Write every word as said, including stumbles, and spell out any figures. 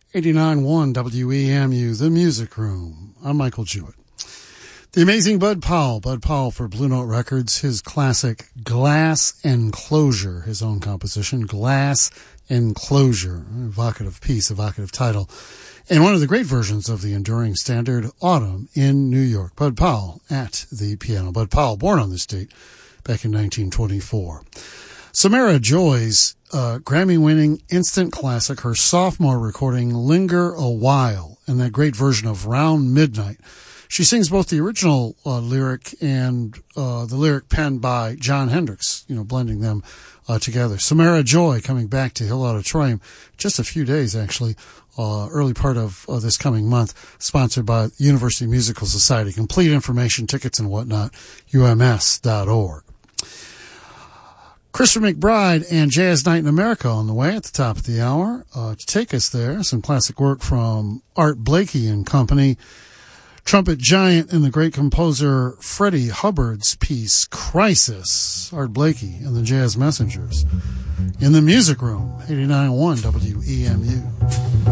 eighty-nine point one W E M U, The Music Room. I'm Michael Jewett. The amazing Bud Powell, Bud Powell for Blue Note Records, his classic Glass Enclosure, his own composition, Glass Enclosure, evocative piece, evocative title, and one of the great versions of the enduring standard, Autumn in New York. Bud Powell at the piano. Bud Powell, born on this date back in nineteen twenty-four. Samara Joy's uh, Grammy-winning instant classic, her sophomore recording, Linger a While, and that great version of Round Midnight. She sings both the original uh, lyric and uh, the lyric penned by John Hendricks, you know, blending them uh, together. Samara Joy coming back to Hill Auditorium just a few days, actually, uh, early part of uh, this coming month, sponsored by University Musical Society. Complete information, tickets, and whatnot, U M S dot org. Christopher McBride and Jazz Night in America on the way at the top of the hour. Uh, to take us there, some classic work from Art Blakey and Company. Trumpet giant and the great composer Freddie Hubbard's piece, Crisis. Art Blakey and the Jazz Messengers in the Music Room, eighty-nine point one W E M U.